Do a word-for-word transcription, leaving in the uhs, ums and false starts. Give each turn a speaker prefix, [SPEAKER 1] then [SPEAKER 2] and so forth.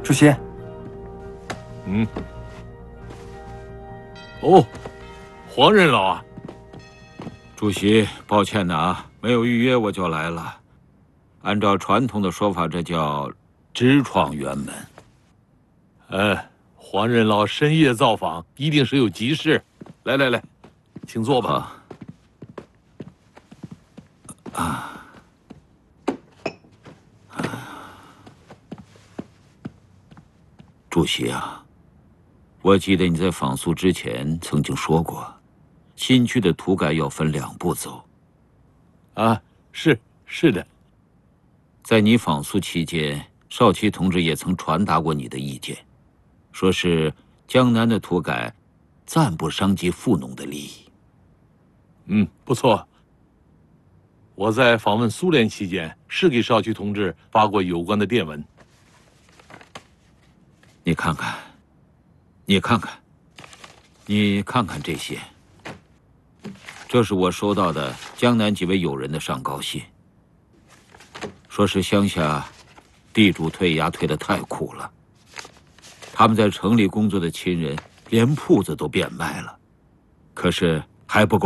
[SPEAKER 1] 主席。
[SPEAKER 2] 嗯。哦，黄任老啊。
[SPEAKER 3] 主席，抱歉呐啊，没有预约我就来了。按照传统的说法，这叫直闯辕门。
[SPEAKER 2] 呃，黄任老深夜造访，一定是有急事。来来来，请坐吧。
[SPEAKER 3] 啊。 主席啊，我记得你在访苏之前曾经说过，新区的土改要分两步走。
[SPEAKER 2] 啊，是是的。
[SPEAKER 3] 在你访苏期间，少奇同志也曾传达过你的意见，说是江南的土改暂不伤及富农的利益。
[SPEAKER 2] 嗯，不错。我在访问苏联期间，是给少奇同志发过有关的电文。
[SPEAKER 3] 你看看，你看看，你看看这些。这是我收到的江南几位友人的上告信，说是乡下地主退衙退得太苦了，他们在城里工作的亲人连铺子都变卖了，可是还不够。